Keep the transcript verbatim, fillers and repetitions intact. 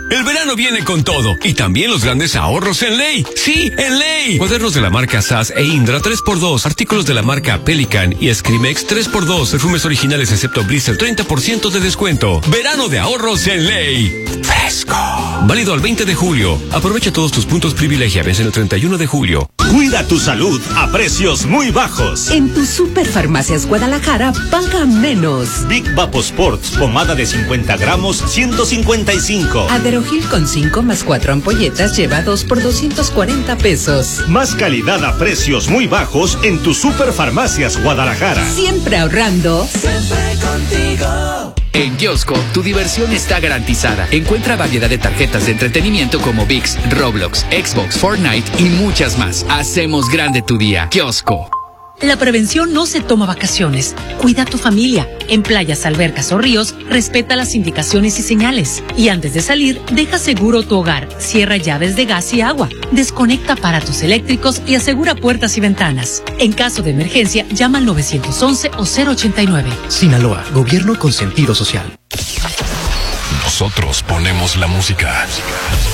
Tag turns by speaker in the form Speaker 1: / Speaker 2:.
Speaker 1: El verano viene con todo y también los grandes ahorros en Ley. ¡Sí, en Ley! Cuadernos de la marca Sass e Indra tres por dos, artículos de la marca Pelican y Scrimex tres por dos, perfumes originales excepto Blister treinta por ciento de descuento. Verano de ahorros en Ley. Fresco. Válido al veinte de julio. Aprovecha todos tus puntos privilegia. Vence el treinta y uno de julio.
Speaker 2: Cuida tu salud a precios muy bajos.
Speaker 3: En tu Superfarmacias Guadalajara, paga menos.
Speaker 2: Big Vaposports, pomada de cincuenta gramos, ciento cincuenta y cinco.
Speaker 3: Aderogil con cinco más cuatro ampolletas lleva dos por doscientos cuarenta pesos.
Speaker 2: Más calidad a precios muy bajos en tu Superfarmacias Guadalajara.
Speaker 3: Siempre ahorrando.
Speaker 4: Siempre contigo.
Speaker 5: En Kiosco, tu diversión está garantizada. Encuentra variedad de tarjetas de entretenimiento como ViX, Roblox, Xbox, Fortnite y muchas más. Hacemos grande tu día. Kiosco.
Speaker 6: La prevención no se toma vacaciones. Cuida a tu familia. En playas, albercas o ríos, respeta las indicaciones y señales. Y antes de salir, deja seguro tu hogar. Cierra llaves de gas y agua. Desconecta aparatos eléctricos y asegura puertas y ventanas. En caso de emergencia, llama al nueve once o cero ochenta y nueve.
Speaker 7: Sinaloa, gobierno con sentido social.
Speaker 8: Nosotros ponemos la música.